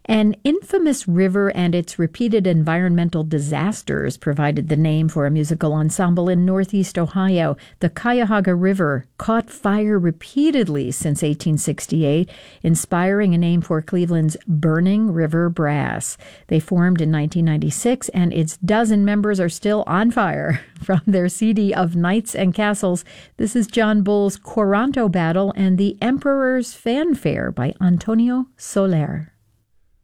An infamous river and its repeated environmental disasters provided the name for a musical ensemble in Northeast Ohio. The Cuyahoga River caught fire repeatedly since 1868, inspiring a name for Cleveland's Burning River Brass. They formed in 1996, and its dozen members are still on fire. From their CD of Knights and Castles, this is John Bull's Quaranto Battle and the Emperor's Fanfare by Antonio Soler.